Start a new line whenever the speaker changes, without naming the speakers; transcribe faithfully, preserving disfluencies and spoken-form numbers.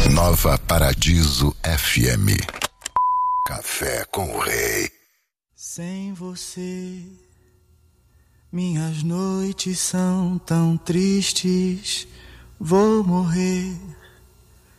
Nova Paradiso F M. Café com o Rei.
Sem você, minhas noites são tão tristes. Vou morrer